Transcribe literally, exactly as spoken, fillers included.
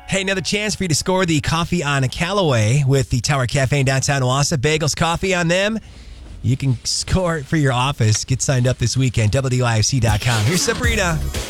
Hey, another chance for you to score the coffee on a Callaway with the Tower Cafe in downtown Owasso. Bagels, coffee on them. You can score it for your office. Get signed up this weekend. W I F C dot com. Here's Sabrina.